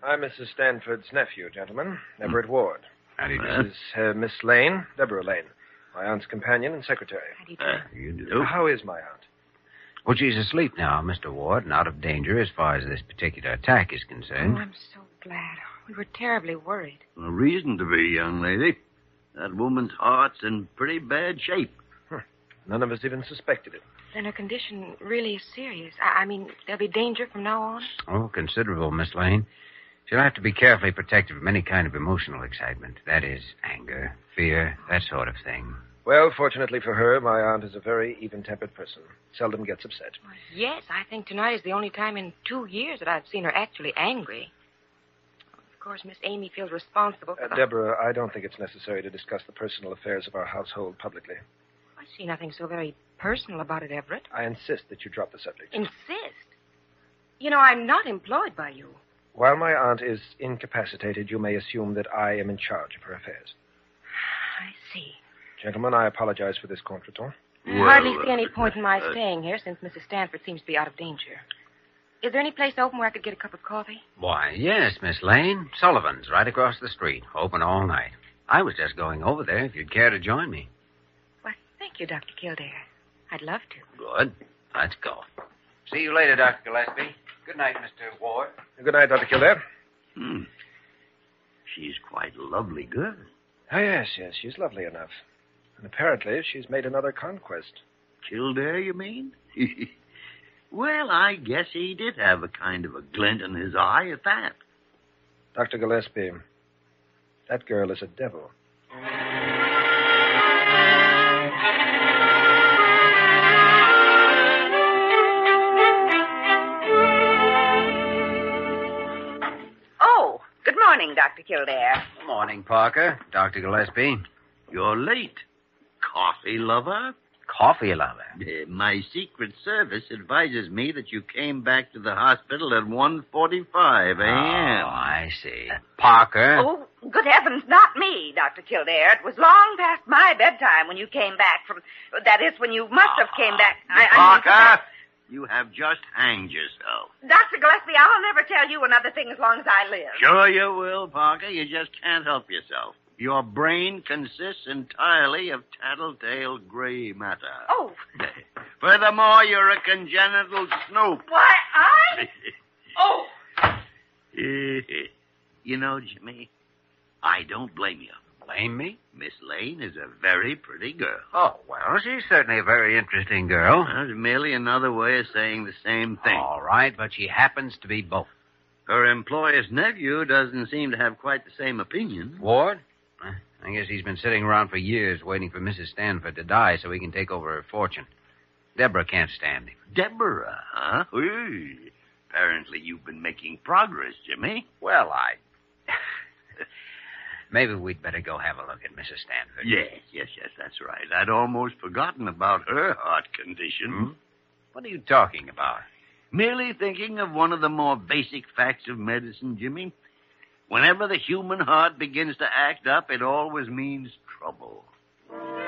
I'm Mrs. Stanford's nephew, gentlemen. Everett Ward. How do you This is Miss Lane, Deborah Lane, my aunt's companion and secretary. How do you do? You do? How is my aunt? Well, she's asleep now, Mr. Ward, and out of danger as far as this particular attack is Oh, concerned. I'm so glad. We were terribly worried. A reason to be, young lady. That woman's heart's in pretty bad shape. None of us even suspected it. Then her condition really is serious. I mean, there'll be danger from now on? Oh, considerable, Miss Lane. She'll have to be carefully protected from any kind of emotional excitement. That is, anger, fear, that sort of thing. Well, fortunately for her, my aunt is a very even-tempered person. Seldom gets upset. Well, yes, I think tonight is the only time in 2 years that I've seen her actually angry. Of course, Miss Amy feels responsible for Deborah, I don't think it's necessary to discuss the personal affairs of our household publicly. I see nothing so very personal about it, Everett. I insist that you drop the subject. Insist? You know, I'm not employed by you. While my aunt is incapacitated, you may assume that I am in charge of her affairs. I see. Gentlemen, I apologize for this contretemps. I hardly see any point in my staying here since Mrs. Stanford seems to be out of danger. Is there any place open where I could get a cup of coffee? Why, yes, Miss Lane. Sullivan's right across the street. Open all night. I was just going over there if you'd care to join me. Why, thank you, Dr. Kildare. I'd love to. Good. Let's go. See you later, Dr. Gillespie. Good night, Mr. Ward. Good night, Dr. Kildare. She's quite a lovely girl. Oh, yes, she's lovely enough. And apparently she's made another conquest. Kildare, you mean? Well, I guess he did have a kind of a glint in his eye at that. Dr. Gillespie, that girl is a devil. Oh, good morning, Dr. Kildare. Good morning, Parker. Dr. Gillespie. You're late. Coffee lover? Coffee lover. My Secret Service advises me that you came back to the hospital at 1:45 a.m. Oh, I see. Parker. Oh, good heavens, not me, Dr. Kildare. It was long past my bedtime when you came back from... That is, when you must have came back... Parker, you have just hanged yourself. Dr. Gillespie, I'll never tell you another thing as long as I live. Sure you will, Parker. You just can't help yourself. Your brain consists entirely of tattletale gray matter. Oh. Furthermore, you're a congenital snoop. Why, I... Oh. You know, Jimmy, I don't blame you. Blame me? Miss Lane is a very pretty girl. Oh, well, she's certainly a very interesting girl. That's merely another way of saying the same thing. All right, but she happens to be both. Her employer's nephew doesn't seem to have quite the same opinion. Ward? I guess he's been sitting around for years waiting for Mrs. Stanford to die so he can take over her fortune. Deborah can't stand him. Deborah, huh? Apparently you've been making progress, Jimmy. Well, maybe we'd better go have a look at Mrs. Stanford. Yes, that's right. I'd almost forgotten about her heart condition. What are you talking about? Merely thinking of one of the more basic facts of medicine, Jimmy. Whenever the human heart begins to act up, it always means trouble.